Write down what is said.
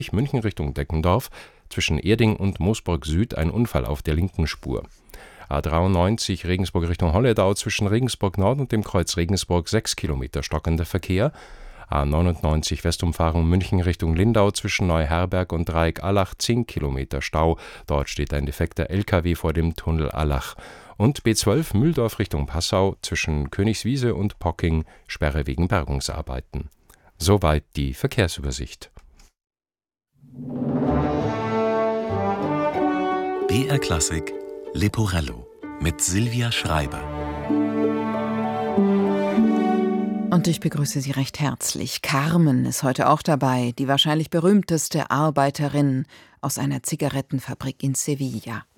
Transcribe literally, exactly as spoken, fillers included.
München Richtung Deckendorf, zwischen Erding und Moosburg Süd ein Unfall auf der linken Spur. A dreiundneunzig Regensburg Richtung Holledau, zwischen Regensburg Nord und dem Kreuz Regensburg sechs Kilometer stockender Verkehr. A neunundneunzig Westumfahrung München Richtung Lindau, zwischen Neuherberg und Dreieck-Allach zehn Kilometer Stau. Dort steht ein defekter L K W vor dem Tunnel Allach. Und B zwölf Mühldorf Richtung Passau, zwischen Königswiese und Pocking Sperre wegen Bergungsarbeiten. Soweit die Verkehrsübersicht. B R Klassik Leporello mit Silvia Schreiber. Und ich begrüße Sie recht herzlich. Carmen ist heute auch dabei, die wahrscheinlich berühmteste Arbeiterin aus einer Zigarettenfabrik in Sevilla.